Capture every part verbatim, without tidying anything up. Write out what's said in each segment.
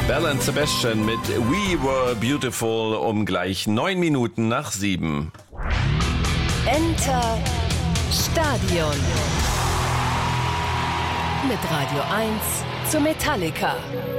Belle und Sebastian mit We Were Beautiful um gleich neun Minuten nach sieben. Enter Stadion. Mit Radio eins zu Metallica.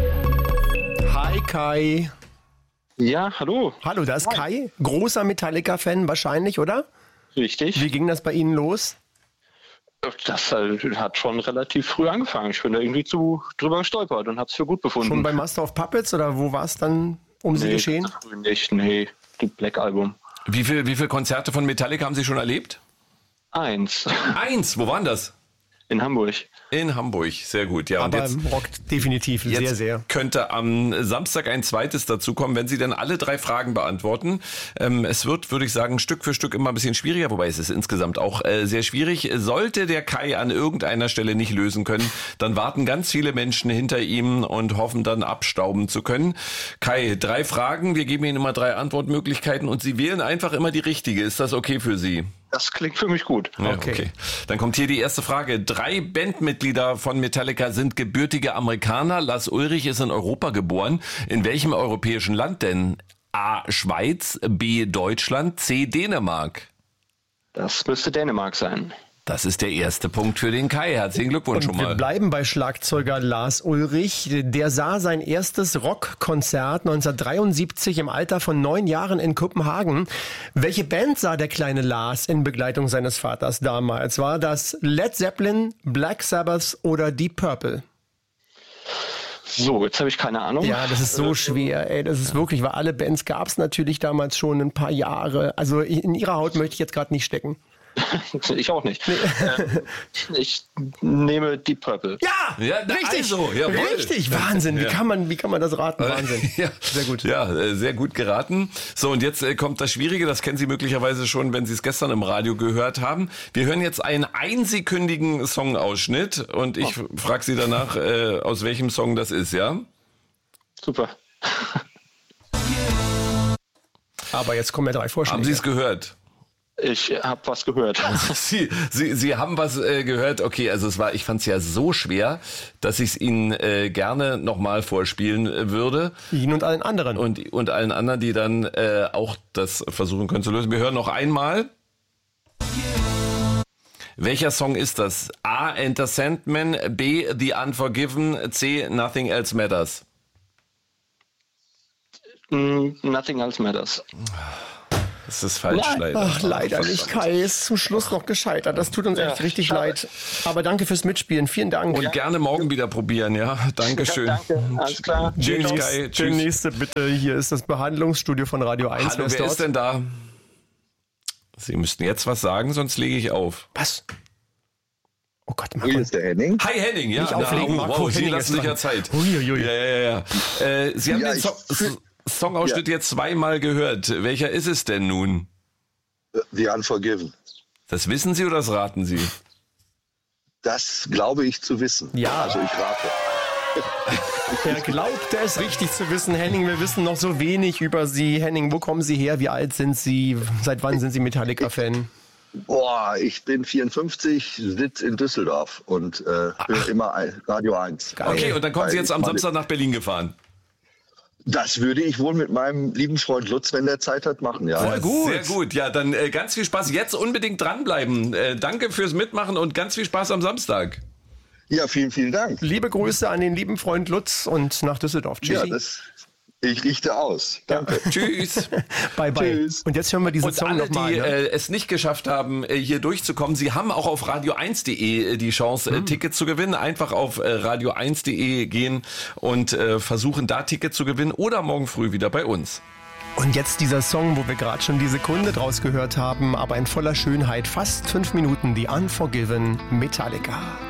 Hi Kai. Ja, hallo. Hallo, da ist Kai. Großer Metallica-Fan wahrscheinlich, oder? Richtig. Wie ging das bei Ihnen los? Das hat schon relativ früh angefangen. Ich bin da irgendwie zu drüber gestolpert und habe es für gut befunden. Schon bei Master of Puppets oder wo war es dann um Sie nee, geschehen? Früh nicht, nee, das Black Album. Wie viel, wie viel Konzerte von Metallica haben Sie schon erlebt? Eins. Eins, wo waren das? In Hamburg. In Hamburg, sehr gut. Ja, Aber und jetzt, rockt definitiv jetzt sehr, sehr. könnte am Samstag ein zweites dazukommen, wenn Sie dann alle drei Fragen beantworten. Ähm, es wird, würde ich sagen, Stück für Stück immer ein bisschen schwieriger, wobei es ist insgesamt auch äh, sehr schwierig. Sollte der Kai an irgendeiner Stelle nicht lösen können, dann warten ganz viele Menschen hinter ihm und hoffen dann abstauben zu können. Kai, drei Fragen, wir geben Ihnen immer drei Antwortmöglichkeiten und Sie wählen einfach immer die richtige. Ist das okay für Sie? Das klingt für mich gut. Ja, okay. okay. Dann kommt hier die erste Frage. Drei Bandmitglieder von Metallica sind gebürtige Amerikaner. Lars Ulrich ist in Europa geboren. In welchem europäischen Land denn? A. Schweiz, B. Deutschland, C. Dänemark. Das müsste Dänemark sein. Das ist der erste Punkt für den Kai. Herzlichen Glückwunsch Und schon mal. wir bleiben bei Schlagzeuger Lars Ulrich. Der sah sein erstes Rockkonzert neunzehnhundertdreiundsiebzig im Alter von neun Jahren in Kopenhagen. Welche Band sah der kleine Lars in Begleitung seines Vaters damals? War das Led Zeppelin, Black Sabbath oder Deep Purple? So, jetzt habe ich keine Ahnung. Ja, das ist so schwer, ey. Das ist wirklich, weil alle Bands gab es natürlich damals schon ein paar Jahre. Also in ihrer Haut möchte ich jetzt gerade nicht stecken. Ich auch nicht. Nee. Ähm, ich nehme Deep Purple. Ja, ja richtig, also, richtig, Wahnsinn. Wie ja. kann man, wie kann man das raten? Wahnsinn. Ja, sehr gut. Ja, sehr gut geraten. So, und jetzt äh, kommt das Schwierige. Das kennen Sie möglicherweise schon, wenn Sie es gestern im Radio gehört haben. Wir hören jetzt einen einsekündigen Songausschnitt und ich oh. frage Sie danach, äh, aus welchem Song das ist, ja? Super. Aber jetzt kommen ja drei Vorschläge. Haben Sie es gehört? Ich habe was gehört. Sie, Sie, Sie haben was äh, gehört. Okay, also es war, ich fand es ja so schwer, dass ich es Ihnen äh, gerne nochmal vorspielen äh, würde. Ihnen und allen anderen. Und, und allen anderen, die dann äh, auch das versuchen können zu lösen. Wir hören noch einmal. Welcher Song ist das? A. Enter Sandman, B. The Unforgiven, C. Nothing Else Matters. Mm, nothing Else Matters. Das ist falsch, Nein. leider. Ach, leider nicht. Kai ist zum Schluss noch gescheitert. Das tut uns ja, echt richtig schade. leid. Aber danke fürs Mitspielen. Vielen Dank. Und ja. gerne morgen wieder probieren, ja. Dankeschön. Ja, danke. Alles klar. Tschüss, Kai. Der nächste bitte. Hier ist das Behandlungsstudio von Radio eins. Hallo, wer, wer ist denn da? Sie müssten jetzt was sagen, sonst lege ich auf. Was? Oh Gott, Hier ist der Henning. Hi Henning, ja. Nicht auflegen, Na, Marco. wow, Sie Henning lassen sich ja Zeit. Uiuiui. Ja, ja, ja. Äh, Sie haben Ja, den so ich- Songausschnitt Ja. jetzt zweimal gehört. Welcher ist es denn nun? The Unforgiven. Das wissen Sie oder das raten Sie? Das glaube ich zu wissen. Ja. Also ich rate. Er glaubte es richtig zu wissen. Henning, wir wissen noch so wenig über Sie. Henning, wo kommen Sie her? Wie alt sind Sie? Seit wann sind Sie Metallica-Fan? Boah, ich bin vierundfünfzig, sitze in Düsseldorf und äh, höre immer ein- Radio eins. Okay, und dann kommen Sie Weil jetzt am ich- Samstag nach Berlin gefahren. Das würde ich wohl mit meinem lieben Freund Lutz, wenn der Zeit hat, machen. Ja. Sehr gut. Sehr gut. Ja, dann äh, ganz viel Spaß. Jetzt unbedingt dranbleiben. Äh, danke fürs Mitmachen und ganz viel Spaß am Samstag. Ja, vielen, vielen Dank. Liebe Grüße an den lieben Freund Lutz und nach Düsseldorf. Tschüssi. Ja, das, ich richte aus. Danke. Tschüss. Bye, bye. Tschüss. Und jetzt hören wir diesen Und Song alle, nochmal. die Ne? äh, es nicht geschafft haben, äh, hier durchzukommen, sie haben auch auf radio eins punkt de die Chance, äh, Tickets zu gewinnen. Einfach auf äh, radio eins punkt de gehen und äh, versuchen, da Tickets zu gewinnen oder morgen früh wieder bei uns. Und jetzt dieser Song, wo wir gerade schon die Sekunde draus gehört haben, aber in voller Schönheit, fast fünf Minuten, The Unforgiven, Metallica.